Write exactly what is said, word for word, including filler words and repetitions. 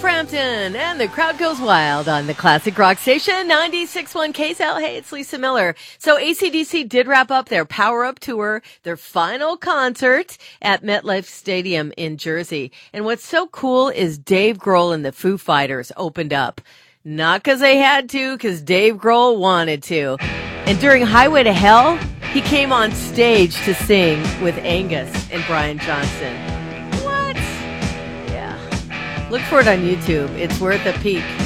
Frampton, and the crowd goes wild on the classic rock station, ninety-six point one K S L. Hey, it's Lisa Miller. So A C D C did wrap up their Power Up Tour, their final concert at MetLife Stadium in Jersey. And what's so cool is Dave Grohl and the Foo Fighters opened up. Not because they had to, because Dave Grohl wanted to. And during Highway to Hell, he came on stage to sing with Angus and Brian Johnson. What? Yeah. Look for it on YouTube. It's worth a peek.